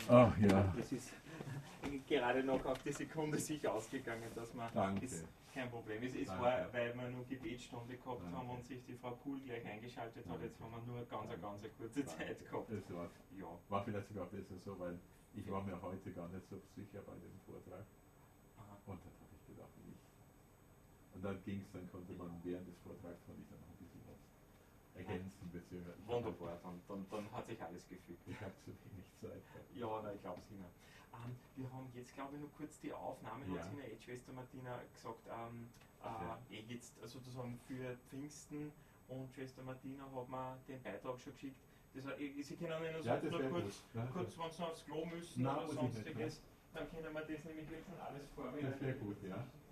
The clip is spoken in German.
Ach ja. Das ist gerade noch auf die Sekunde sich ausgegangen, dass man. Danke. Ist kein Problem. Es Danke. war, weil wir nur Gebetsstunde gehabt Danke. haben und sich die Frau Kuhl gleich eingeschaltet hat. Jetzt haben wir nur ganz eine kurze Zeit gehabt. Das Ja. war vielleicht sogar besser so, weil ich war mir heute gar nicht so sicher bei dem Vortrag. Aha. Und dann habe ich gedacht, und dann ging es, dann konnte man während des Vortrags konnte ich dann noch ein bisschen was ergänzen, beziehungsweise. Wunderbar, dann hat sich alles gefügt. Ich habe zu wenig Zeit. Ja, na, ich glaube es immer. Wir haben jetzt, glaube ich, noch kurz die Aufnahme, Ja. hat Ihnen Schwester Martina gesagt, jetzt sozusagen für Pfingsten, und Schwester Martina hat mir den Beitrag schon geschickt. Das heißt, Sie können nur Ja, sagen, das nur wäre kurz, gut. kurz wenn Sie noch aufs Klo müssen Nein, oder muss ich nicht, sonstiges, dann können wir das nämlich jetzt schon alles Das vorbereiten. wäre gut, ja.